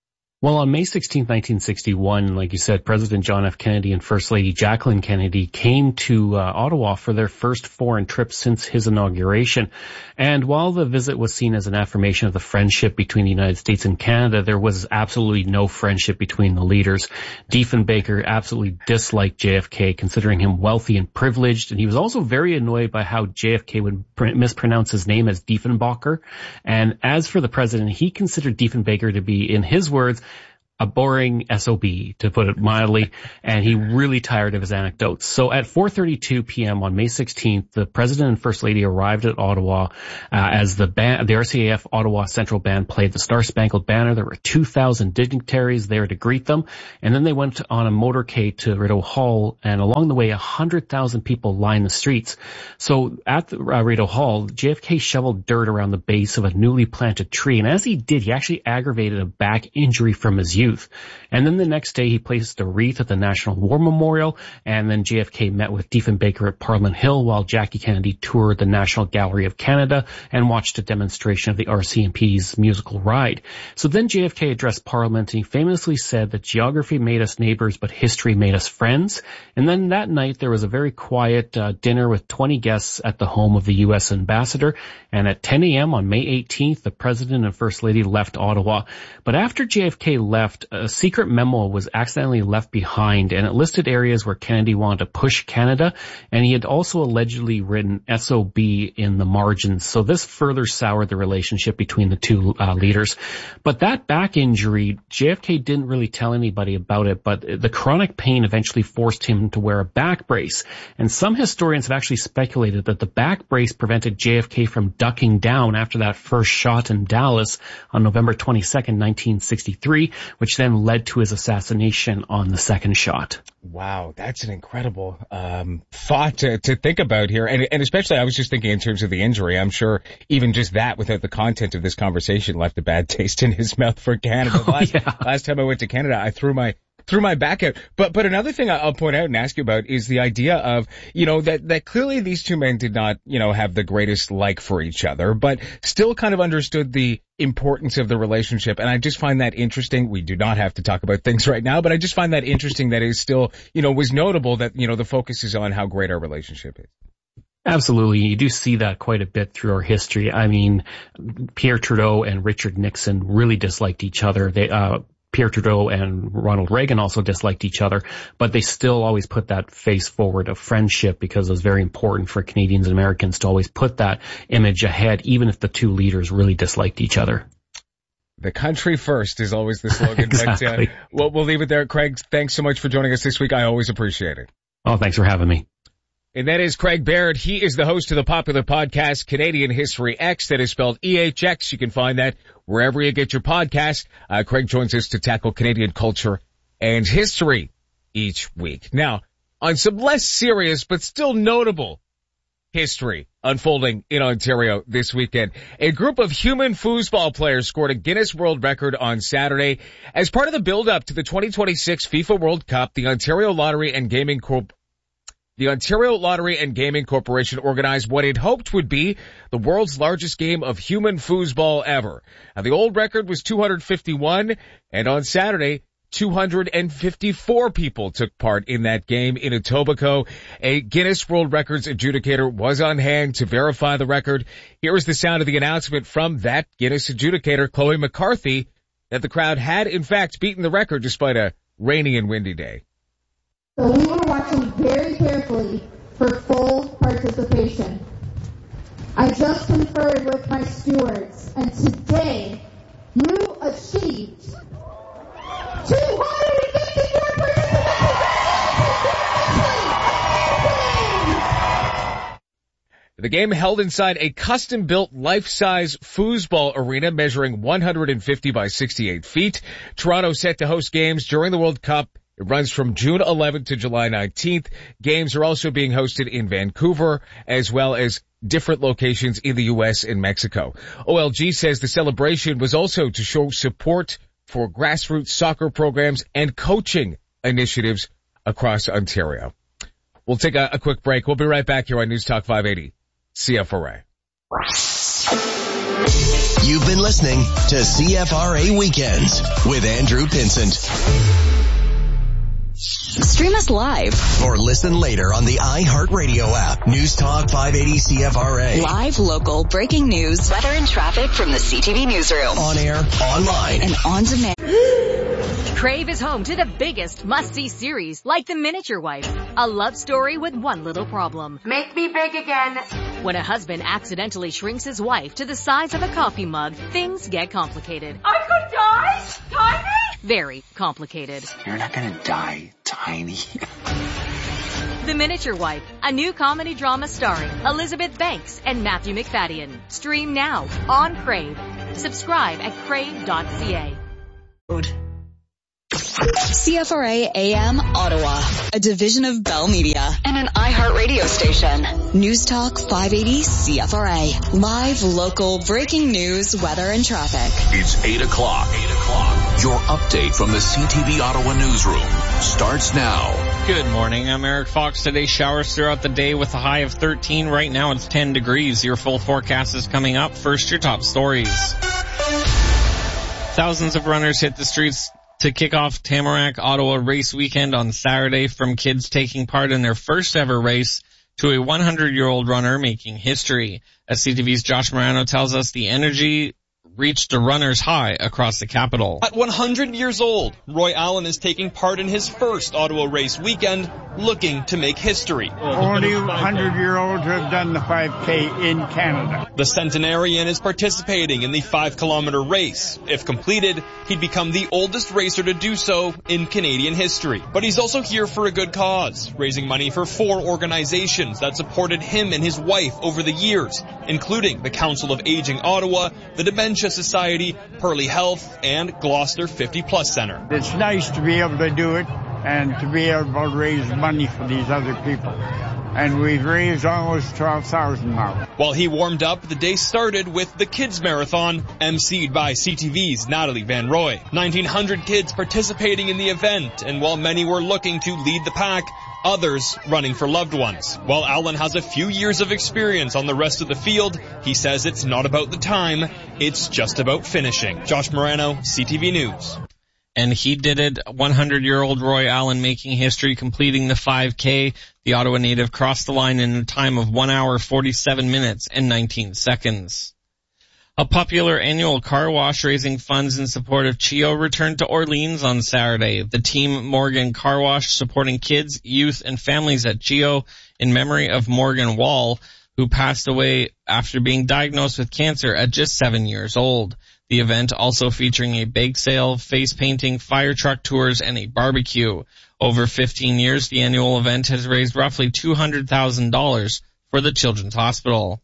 Well, on May sixteenth, nineteen sixty-one, like you said, President John F. Kennedy and First Lady Jacqueline Kennedy came to uh, Ottawa for their first foreign trip since his inauguration. And while the visit was seen as an affirmation of the friendship between the United States and Canada, there was absolutely no friendship between the leaders. Diefenbaker absolutely disliked J F K, considering him wealthy and privileged, and he was also very annoyed by how J F K would pr- mispronounce his name as Diefenbacher. And as for the president, he considered Diefenbaker to be, in his words, a boring S O B, to put it mildly, and he really tired of his anecdotes. So at four thirty-two p.m. on May sixteenth, the President and First Lady arrived at Ottawa uh, as the band, the R C A F Ottawa Central Band played the Star Spangled Banner. There were two thousand dignitaries there to greet them, and then they went on a motorcade to Rideau Hall, and along the way, one hundred thousand people lined the streets. So at the, uh, Rideau Hall, J F K shoveled dirt around the base of a newly planted tree, and as he did, he actually aggravated a back injury from his youth. Youth. And then the next day he placed a wreath at the National War Memorial, and then J F K met with Diefenbaker at Parliament Hill while Jackie Kennedy toured the National Gallery of Canada and watched a demonstration of the R C M P's musical ride. So then J F K addressed Parliament, and he famously said that geography made us neighbors, but history made us friends. And then that night there was a very quiet uh, dinner with twenty guests at the home of the U S ambassador, and at ten a.m. on May eighteenth, the President and First Lady left Ottawa. But after J F K left, a secret memo was accidentally left behind, and it listed areas where Kennedy wanted to push Canada, and he had also allegedly written S O B in the margins. So this further soured the relationship between the two uh, leaders. But that back injury, J F K didn't really tell anybody about it, but the chronic pain eventually forced him to wear a back brace. And some historians have actually speculated that the back brace prevented J F K from ducking down after that first shot in Dallas on November twenty-second, nineteen sixty-three, which then led to his assassination on the second shot. Wow, that's an incredible um thought to, to think about here. And, and especially, I was just thinking in terms of the injury. I'm sure even just that, without the content of this conversation, left a bad taste in his mouth for Canada. Oh, last, yeah. last time I went to Canada, I threw my threw my back out. But, but another thing I'll point out and ask you about is the idea of, you know, that, that clearly these two men did not, you know, have the greatest like for each other, but still kind of understood the importance of the relationship. And I just find that interesting. We do not have to talk about things right now, but I just find that interesting that it is still, you know, was notable that, you know, the focus is on how great our relationship is. Absolutely. You do see that quite a bit through our history. I mean, Pierre Trudeau and Richard Nixon really disliked each other. They, uh, Pierre Trudeau and Ronald Reagan also disliked each other, but they still always put that face forward of friendship because it was very important for Canadians and Americans to always put that image ahead, even if the two leaders really disliked each other. The country first is always the slogan. Exactly. But, uh, we'll, we'll leave it there. Craig, thanks so much for joining us this week. I always appreciate it. Oh, thanks for having me. And that is Craig Baird. He is the host of the popular podcast Canadian History X, that is spelled E H X. You can find that wherever you get your podcast. Uh, Craig joins us to tackle Canadian culture and history each week. Now, on some less serious but still notable history unfolding in Ontario this weekend, a group of human foosball players scored a Guinness World Record on Saturday. As part of the build-up to the twenty twenty-six FIFA World Cup, the Ontario Lottery and Gaming Corp The Ontario Lottery and Gaming Corporation organized what it hoped would be the world's largest game of human foosball ever. Now, the old record was two hundred fifty-one, and on Saturday, two hundred fifty-four people took part in that game in Etobicoke. A Guinness World Records adjudicator was on hand to verify the record. Here is the sound of the announcement from that Guinness adjudicator, Chloe McCarthy, that the crowd had in fact beaten the record despite a rainy and windy day. So we were watching very carefully for full participation. I just conferred with my stewards, and today you achieved two hundred fifty-four participants. The game held inside a custom-built life-size foosball arena measuring one hundred fifty by sixty-eight feet. Toronto set to host games during the World Cup. It runs from June eleventh to July nineteenth. Games are also being hosted in Vancouver, as well as different locations in the U S and Mexico. O L G says the celebration was also to show support for grassroots soccer programs and coaching initiatives across Ontario. We'll take a, a quick break. We'll be right back here on News Talk five eighty, C F R A. You've been listening to C F R A Weekends with Andrew Pinsent. Stream us live or listen later on the iHeartRadio app. News Talk five eighty C F R A. Live, local, breaking news, weather and traffic from the C T V newsroom. On air, online, and on demand. Crave is home to the biggest must-see series like The Miniature Wife, a love story with one little problem. Make me big again. When a husband accidentally shrinks his wife to the size of a coffee mug, things get complicated. I could die? Tiny? Very complicated. You're not gonna die, Tiny. The Miniature Wife, a new comedy drama starring Elizabeth Banks and Matthew McFadden. Stream now on Crave. Subscribe at crave dot c a. C F R A A M Ottawa, a division of Bell Media and an iHeartRadio station. News Talk five eighty C F R A. Live, local, breaking news, weather, and traffic. It's eight o'clock. eight o'clock. Your update from the C T V Ottawa newsroom starts now. Good morning. I'm Eric Fox. Today, showers throughout the day with a high of thirteen. Right now, it's ten degrees. Your full forecast is coming up. First, your top stories. Thousands of runners hit the streets to kick off Tamarack Ottawa race weekend on Saturday, from kids taking part in their first ever race to a hundred-year-old runner making history. As C T V's Josh Morano tells us, the energy reached a runner's high across the capital. At one hundred years old, Roy Allen is taking part in his first Ottawa race weekend, looking to make history. Only hundred-year-olds have done the five K in Canada. The centenarian is participating in the five-kilometer race. If completed, he'd become the oldest racer to do so in Canadian history. But he's also here for a good cause, raising money for four organizations that supported him and his wife over the years, including the Council of Aging Ottawa, the Dementia Society, Pearly Health, and Gloucester fifty plus Center. It's nice to be able to do it and to be able to raise money for these other people. And we've raised almost twelve thousand now. While he warmed up, the day started with the Kids Marathon, emceed by C T V's Natalie Van Roy. nineteen hundred kids participating in the event, and while many were looking to lead the pack, others running for loved ones. While Allen has a few years of experience on the rest of the field, he says it's not about the time, it's just about finishing. Josh Morano, C T V News. And he did it, hundred-year-old Roy Allen making history, completing the five K. The Ottawa native crossed the line in a time of one hour, forty-seven minutes, and nineteen seconds. A popular annual car wash raising funds in support of CHEO returned to Orleans on Saturday. The Team Morgan Car Wash, supporting kids, youth, and families at CHEO in memory of Morgan Wall, who passed away after being diagnosed with cancer at just seven years old. The event also featuring a bake sale, face painting, fire truck tours, and a barbecue. Over fifteen years, the annual event has raised roughly two hundred thousand dollars for the Children's Hospital.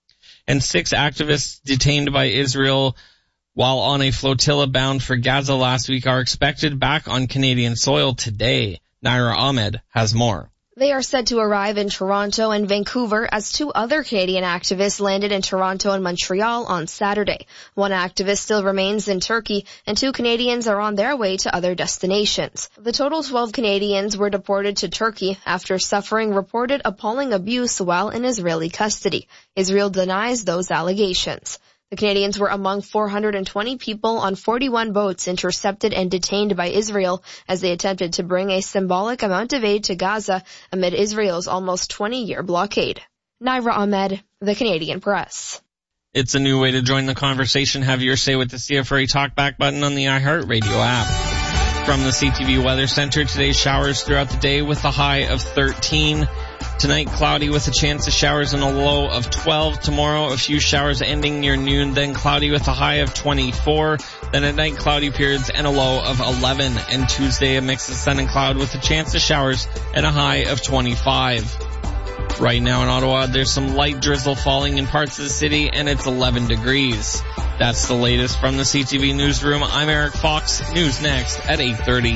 And six activists detained by Israel while on a flotilla bound for Gaza last week are expected back on Canadian soil today. Naira Ahmed has more. They are said to arrive in Toronto and Vancouver as two other Canadian activists landed in Toronto and Montreal on Saturday. One activist still remains in Turkey, and two Canadians are on their way to other destinations. The total twelve Canadians were deported to Turkey after suffering reported appalling abuse while in Israeli custody. Israel denies those allegations. The Canadians were among four hundred twenty people on forty-one boats intercepted and detained by Israel as they attempted to bring a symbolic amount of aid to Gaza amid Israel's almost twenty-year blockade. Naira Ahmed, The Canadian Press. It's a new way to join the conversation. Have your say with the C F R A Talkback button on the iHeartRadio app. From the C T V Weather Center, today's showers throughout the day with a high of thirteen. Tonight, cloudy with a chance of showers and a low of twelve. Tomorrow, a few showers ending near noon, then cloudy with a high of twenty-four. Then at night, cloudy periods and a low of eleven. And Tuesday, a mix of sun and cloud with a chance of showers and a high of twenty-five. Right now in Ottawa, there's some light drizzle falling in parts of the city, and it's eleven degrees. That's the latest from the C T V Newsroom. I'm Eric Fox. News next at eight thirty.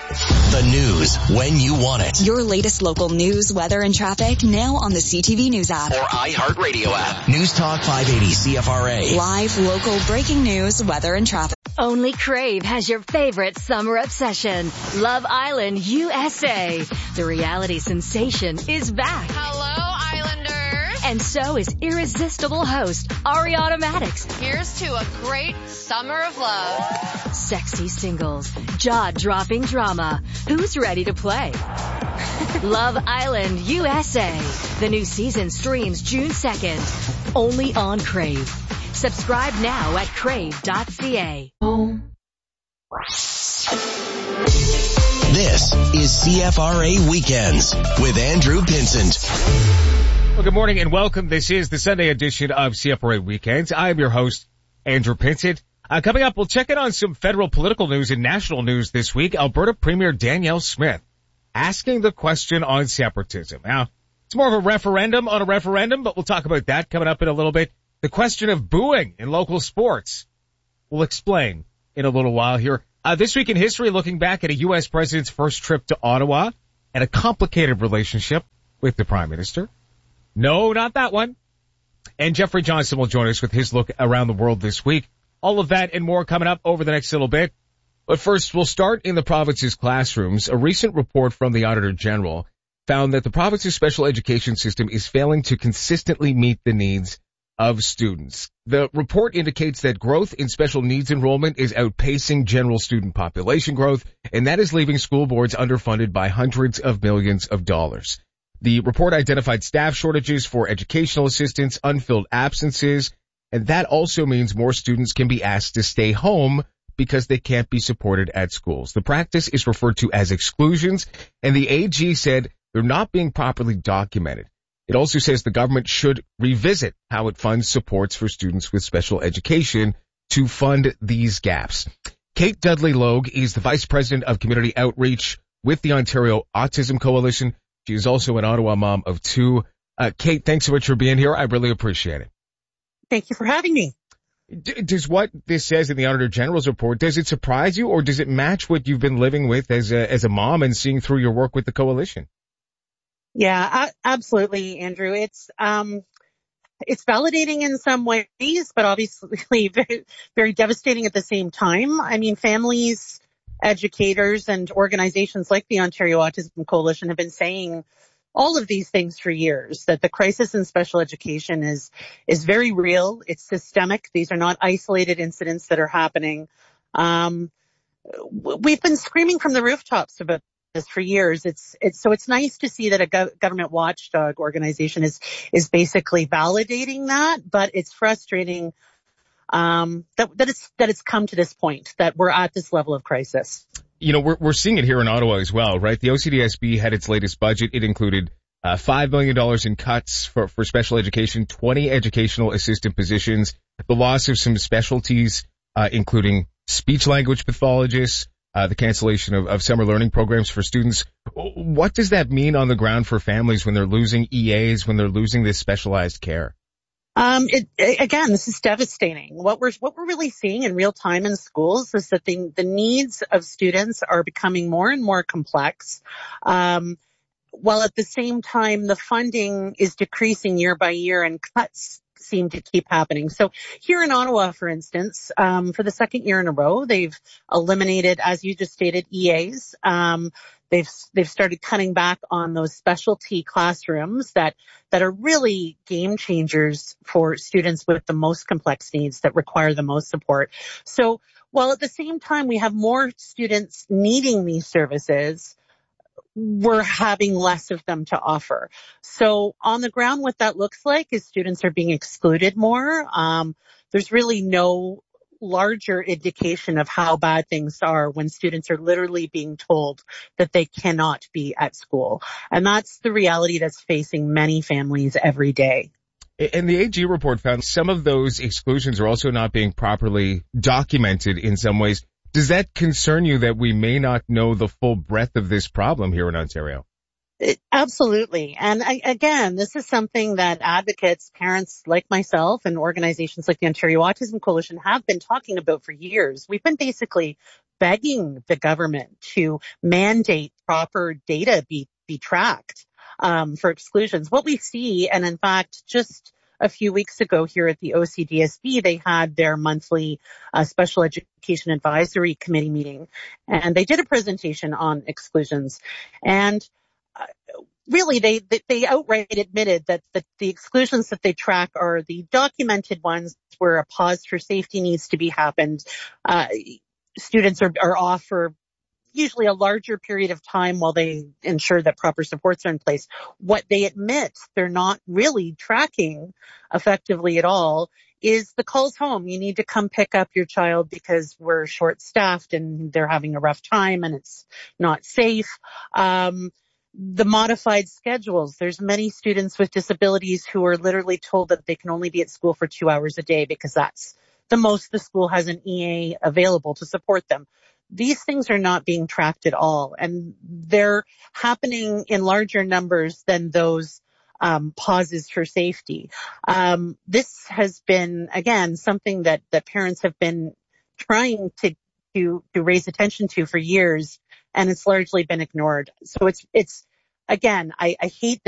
The news when you want it. Your latest local news, weather, and traffic now on the C T V News app. Or iHeartRadio app. News Talk five eighty C F R A. Live, local, breaking news, weather, and traffic. Only Crave has your favorite summer obsession, Love Island U S A. The reality sensation is back. Hello, Islanders. And so is irresistible host Ariana Maddox. Here's to a great summer of love. Sexy singles, jaw-dropping drama. Who's ready to play? Love Island U S A. The new season streams June second. Only on Crave. Subscribe now at crave dot c a. This is C F R A Weekends with Andrew Pinsent. Well, good morning and welcome. This is the Sunday edition of C F R A Weekends. I am your host, Andrew Pinsent. Uh, coming up, we'll check in on some federal political news and national news this week. Alberta Premier Danielle Smith asking the question on separatism. Now, it's more of a referendum on a referendum, but we'll talk about that coming up in a little bit. The question of booing in local sports. We'll explain in a little while here. Uh, this week in history, looking back at a U S president's first trip to Ottawa and a complicated relationship with the Prime Minister. No, not that one. And Jeffrey Johnson will join us with his look around the world this week. All of that and more coming up over the next little bit. But first, we'll start in the province's classrooms. A recent report from the Auditor General found that the province's special education system is failing to consistently meet the needs of students. The report indicates that growth in special needs enrollment is outpacing general student population growth, and that is leaving school boards underfunded by hundreds of millions of dollars. The report identified staff shortages for educational assistants, unfilled absences, and that also means more students can be asked to stay home because they can't be supported at schools. The practice is referred to as exclusions, and the A G said they're not being properly documented. It also says the government should revisit how it funds supports for students with special education to fund these gaps. Kate Dudley-Logue is the Vice President of Community Outreach with the Ontario Autism Coalition. She is also an Ottawa mom of two. Uh, Kate, thanks so much for being here. I really appreciate it. Thank you for having me. D- does what this says in the Auditor General's report, does it surprise you, or does it match what you've been living with as a, as a mom and seeing through your work with the coalition? Yeah, absolutely, Andrew. It's, um, it's validating in some ways, but obviously very, very devastating at the same time. I mean, families, educators, and organizations like the Ontario Autism Coalition have been saying all of these things for years, that the crisis in special education is, is very real. It's systemic. These are not isolated incidents that are happening. Um, we've been screaming from the rooftops about this for years. It's, it's, so it's nice to see that a go- government watchdog organization is, is basically validating that, but it's frustrating, um, that, that it's, that it's come to this point, that we're at this level of crisis. You know, we're, we're seeing it here in Ottawa as well, right? The O C D S B had its latest budget. It included, uh, five million dollars in cuts for, for special education, twenty educational assistant positions, the loss of some specialties, uh, including speech language pathologists, uh, the cancellation of, of summer learning programs for students. What does that mean on the ground for families when they're losing E As, when they're losing this specialized care? Um, it, again, this is devastating. What we're, what we're really seeing in real time in schools is that the, the needs of students are becoming more and more complex. Um, while at the same time, the funding is decreasing year by year and cuts seem to keep happening. So here in Ottawa, for instance, um, for the second year in a row, they've eliminated, as you just stated, E As. Um, they've, they've started cutting back on those specialty classrooms that, that are really game changers for students with the most complex needs that require the most support. So while at the same time we have more students needing these services, we're having less of them to offer. So on the ground, what that looks like is students are being excluded more. Um, there's really no larger indication of how bad things are when students are literally being told that they cannot be at school. And that's the reality that's facing many families every day. And the A G report found some of those exclusions are also not being properly documented in some ways. Does that concern you that we may not know the full breadth of this problem here in Ontario? It, absolutely. And I, again, this is something that advocates, parents like myself, and organizations like the Ontario Autism Coalition have been talking about for years. We've been basically begging the government to mandate proper data be, be tracked um, for exclusions. What we see, and in fact, just a few weeks ago here at the O C D S B, they had their monthly uh, Special Education Advisory Committee meeting, and they did a presentation on exclusions. And uh, really they, they outright admitted that the, the exclusions that they track are the documented ones where a pause for safety needs to be happened. Uh, students are, are off for usually a larger period of time while they ensure that proper supports are in place. What they admit they're not really tracking effectively at all is the calls home. You need to come pick up your child because we're short-staffed and they're having a rough time and it's not safe. Um, the modified schedules. There's many students with disabilities who are literally told that they can only be at school for two hours a day because that's the most the school has an E A available to support them. These things are not being tracked at all, and they're happening in larger numbers than those um, pauses for safety. Um, this has been, again, something that, that parents have been trying to, to to raise attention to for years, and it's largely been ignored. So it's it's again, I, I hate